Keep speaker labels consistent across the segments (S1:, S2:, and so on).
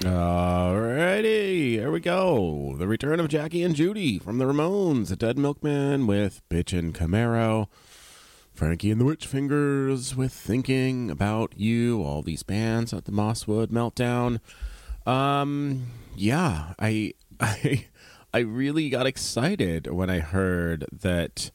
S1: Alrighty, here we go. The return of Jackie and Judy from the Ramones, a Dead Milkman with Bitchin' Camaro, Frankie and the Witch Fingers with Thinking About You, all these bands at the Mosswood Meltdown. Yeah, I really got excited when I heard that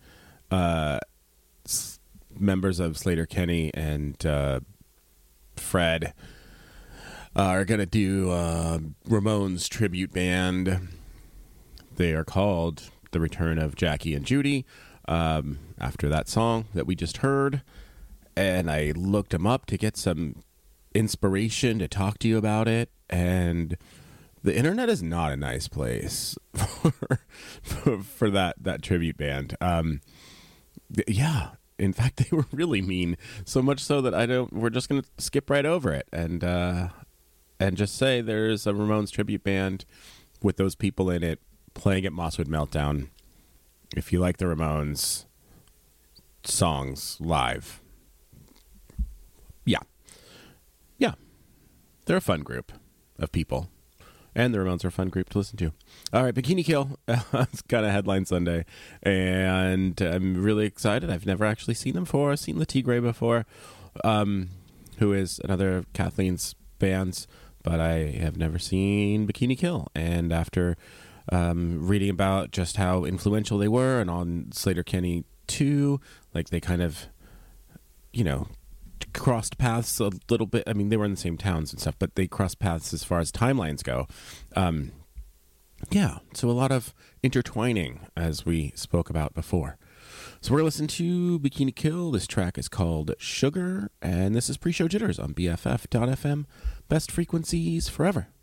S1: members of Sleater-Kinney and Fred are going to do Ramones tribute band. They are called The Return of Jackie and Judy, after that song that we just heard. And I looked them up to get some inspiration to talk to you about it. And the internet is not a nice place for that tribute band. Yeah. In fact, they were really mean. So much so that we're just going to skip right over it. And just say there's a Ramones tribute band with those people in it playing at Mosswood Meltdown. If you like the Ramones songs live. Yeah. Yeah. They're a fun group of people. And the Ramones are a fun group to listen to. All right, Bikini Kill. It's got a headline Sunday. And I'm really excited. I've never actually seen them before. I've seen Le Tigre before, who is another of Kathleen's bands. But I have never seen Bikini Kill. And after reading about just how influential they were and on Sleater-Kinney too, like they kind of, crossed paths a little bit. I mean, they were in the same towns and stuff, but they crossed paths as far as timelines go. Yeah, so a lot of intertwining as we spoke about before. So we're listening to Bikini Kill. This track is called Sugar, and this is Pre-Show Jitters on BFF.FM. Best frequencies forever.